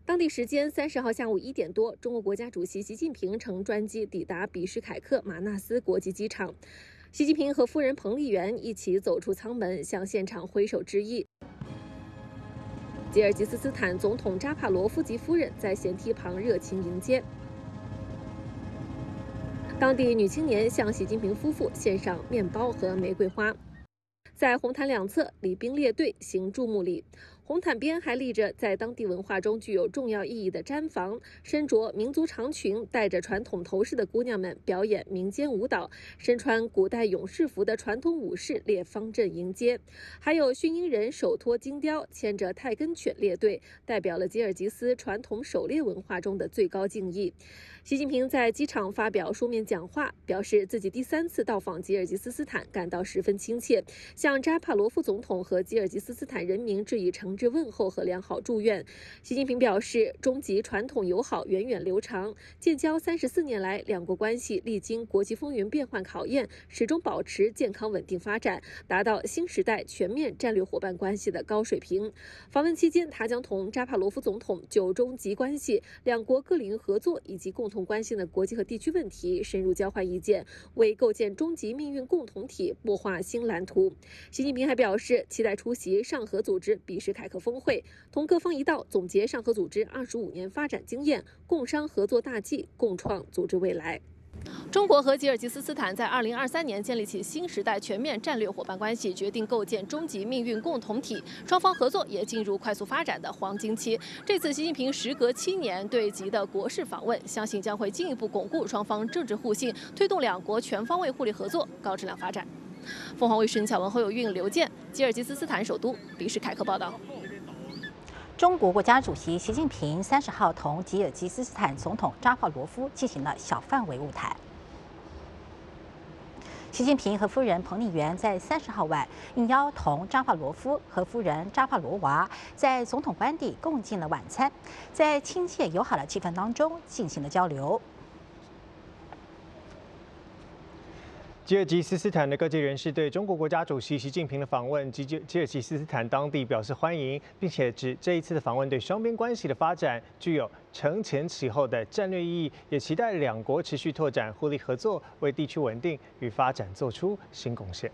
当地时间30号下午1点多，中国国家主席习近平乘专机抵达比什凯克马纳斯国际机场。习近平和夫人彭丽媛一起走出舱门，向现场挥手致意。吉尔吉斯斯坦总统扎帕罗夫及夫人在舷梯旁热情迎接。当地女青年向习近平夫妇献上面包和玫瑰花。在红毯两侧，礼兵列队行注目礼。红毯边还立着在当地文化中具有重要意义的毡房，身着民族长裙、戴着传统头饰的姑娘们表演民间舞蹈，身穿古代勇士服的传统武士列方阵迎接，还有驯鹰人手托金雕，牵着泰根犬列队，代表了吉尔吉斯传统狩猎文化中的最高敬意。习近平在机场发表书面讲话，表示自己第3次到访吉尔吉斯斯坦感到十分亲切，向扎帕罗夫总统和吉尔吉斯斯坦人民致以诚挚问候和良好祝愿。习近平表示，中吉传统友好源远流长，建交34年来，两国关系历经国际风云变幻考验，始终保持健康稳定发展，达到新时代全面战略伙伴关系的高水平。访问期间，他将同扎帕罗夫总统就中吉关系、两国各领域合作以及共同关心的国际和地区问题深入交换意见，为构建中吉命运共同体擘画新蓝图。习近平还表示，期待出席上合组织比什凯克峰会，同各方一道总结上合组织25年发展经验，共商合作大计，共创组织未来。中国和吉尔吉斯斯坦在2023年建立起新时代全面战略伙伴关系，决定构建中吉命运共同体，双方合作也进入快速发展的黄金期。这次习近平时隔7年对吉的国事访问，相信将会进一步巩固双方政治互信，推动两国全方位互利合作高质量发展。凤凰卫视巧文侯有运、刘健，吉尔吉斯斯坦首都比什凯克报道。 中国国家主席习近平30号同吉尔吉斯斯坦总统扎帕罗夫进行了小范围晤谈。习近平和夫人彭丽媛在30号晚应邀同扎帕罗夫和夫人扎帕罗娃在总统官邸共进了晚餐，在亲切友好的气氛当中进行了交流。 吉尔吉斯斯坦的各界人士对中国国家主席习近平的访问及吉尔吉斯斯坦当地表示欢迎，并且指这一次的访问对双边关系的发展具有承前启后的战略意义，也期待两国持续拓展互利合作，为地区稳定与发展做出新贡献。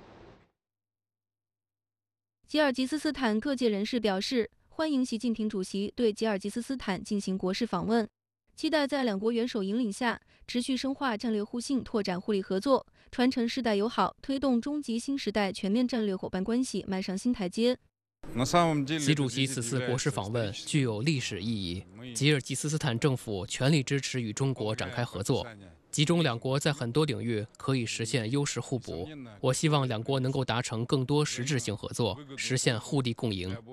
吉尔吉斯斯坦各界人士表示欢迎习近平主席对吉尔吉斯斯坦进行国事访问，期待在两国元首引领下持续深化战略互信，拓展互利合作，传承世代友好，推动中吉新时代全面战略伙伴关系迈上新台阶。 习主席此次国事访问具有历史意义，吉尔吉斯斯坦政府全力支持与中国展开合作，吉中两国在很多领域可以实现优势互补。我希望两国能够达成更多实质性合作，实现互利共赢。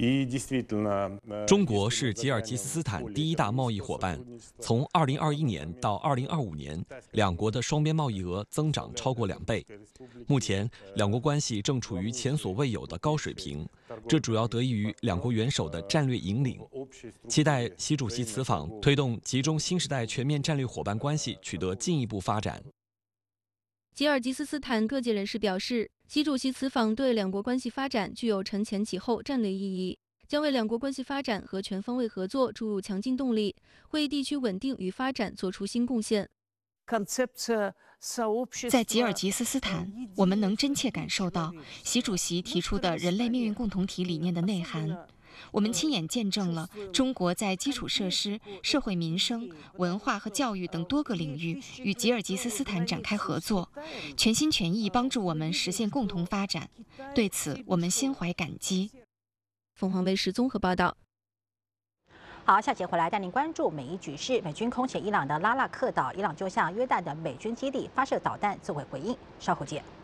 中国是吉尔吉斯斯坦第一大贸易伙伴，从2021年到2025年，两国的双边贸易额增长超过2倍。目前，两国关系正处于前所未有的高水平，这主要得益于两国元首的战略引领。期待习主席此访推动吉中新时代全面战略伙伴关系取得进一步发展。 吉尔吉斯斯坦各界人士表示，习主席此访对两国关系发展具有承前启后战略意义，将为两国关系发展和全方位合作注入强劲动力，为地区稳定与发展做出新贡献。 在吉尔吉斯斯坦，我们能真切感受到习主席提出的人类命运共同体理念的内涵。我们亲眼见证了中国在基础设施、社会民生、文化和教育等多个领域与吉尔吉斯斯坦展开合作，全心全意帮助我们实现共同发展。对此，我们心怀感激。 凤凰卫视综合报道。 好，下节回来带您关注美伊局势。美军空袭伊朗的拉纳克岛，伊朗就向约旦的美军基地发射导弹作为回应。稍后见。